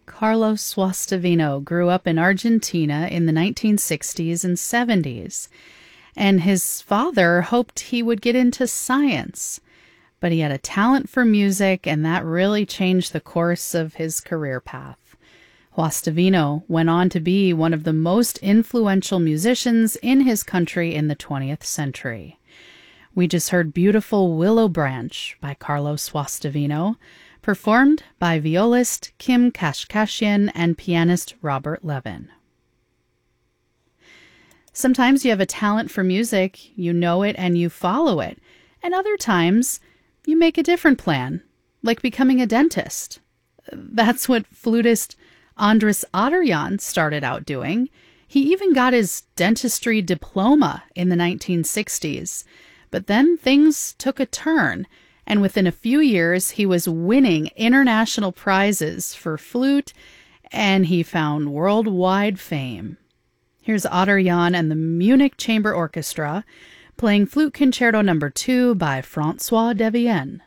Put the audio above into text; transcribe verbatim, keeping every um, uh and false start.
Carlos Suastavino grew up in Argentina in the nineteen sixties and seventies, and his father hoped he would get into science, but he had a talent for music, and that really changed the course of his career path. Suastavino went on to be one of the most influential musicians in his country in the twentieth century. We just heard beautiful Willow Branch by Carlos Suastavino, performed by violist Kim Kashkashian and pianist Robert Levin. Sometimes you have a talent for music, you know it and you follow it, and other times you make a different plan, like becoming a dentist. That's what flutist Andras Adorjan started out doing. He even got his dentistry diploma in the nineteen sixties, but then things took a turn, and within a few years, he was winning international prizes for flute, and he found worldwide fame. Here's Adorjan and the Munich Chamber Orchestra playing Flute Concerto number two by François Devienne.